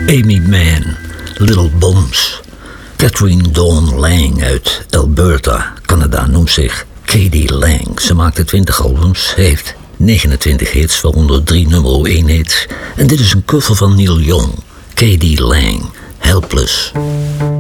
Amy Mann, Little Bones. Catherine Dawn Lang uit Alberta, Canada, noemt zich K.D. Lang. Ze maakte 20 albums, heeft 29 hits, waaronder 3 nummer 1 hits. En dit is een cover van Neil Young, K.D. Lang, Helpless.